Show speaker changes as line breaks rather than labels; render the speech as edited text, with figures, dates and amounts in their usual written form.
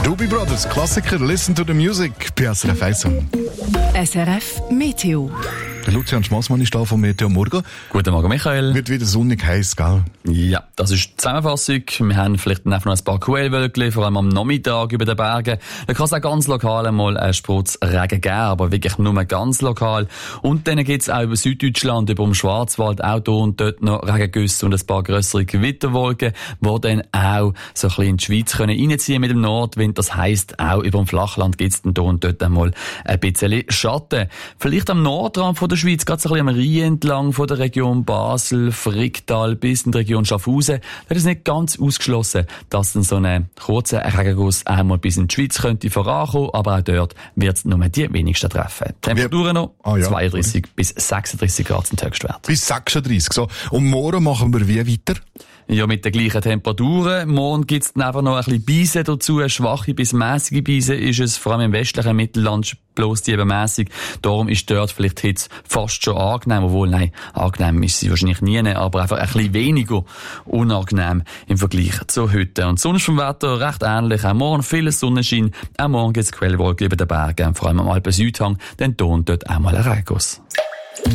Doobie Brothers, Klassiker, Listen to the Music, bei SRF 1.
SRF Meteo.
Der Lucian Schmassmann ist da von Meteo Morgen.
Guten Morgen, Michael.
Wird wieder sonnig heiß, gell?
Ja, das ist die Zusammenfassung. Wir haben vielleicht einfach noch ein paar Quellwölkchen, vor allem am Nachmittag über den Bergen. Da kann es auch ganz lokal einmal einen Sprotzregen geben, aber wirklich nur ganz lokal. Und dann gibt's auch über Süddeutschland, über den Schwarzwald, auch hier und dort noch Regengüsse und ein paar grössere Gewitterwolken, die dann auch so ein bisschen in die Schweiz reinziehen mit dem Nordwind. Das heisst, auch über dem Flachland gibt's dann hier und dort einmal ein bisschen Schatten. Vielleicht am Nordrand von der Schweiz, gerade so ein bisschen am Rhein entlang von der Region Basel, Fricktal bis in die Region Schaffhausen. Da ist nicht ganz ausgeschlossen, dass dann so ein kurzer Regenguss einmal bis in die Schweiz könnte vorankommen, aber auch dort wird es nur die wenigsten treffen. Temperaturen noch 32 bis 36 Grad zum Höchstwert.
Bis 36, so. Und morgen machen wir wie weiter?
Ja, mit den gleichen Temperaturen. Morgen gibt's dann einfach noch ein bisschen Beise dazu. Schwache bis mässige Beise ist es, vor allem im westlichen Mittelland bloß die eben mässig. Darum ist dort vielleicht die Hitze fast schon angenehm, obwohl, nein, angenehm ist sie wahrscheinlich nie, aber einfach ein bisschen weniger unangenehm im Vergleich zu heute. Und sonst vom Wetter recht ähnlich. Auch morgen viel Sonnenschein. Auch morgen gibt's Quellwolken über den Bergen, vor allem am Alpen-Südhang, dann dort auch mal ein Regenguss.